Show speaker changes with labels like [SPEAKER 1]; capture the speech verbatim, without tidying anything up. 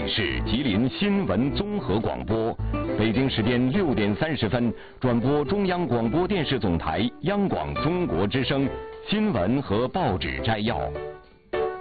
[SPEAKER 1] 里是吉林新闻综合广播，北京时间六点三十分转播中央广播电视总台央广中国之声新闻和报纸摘要。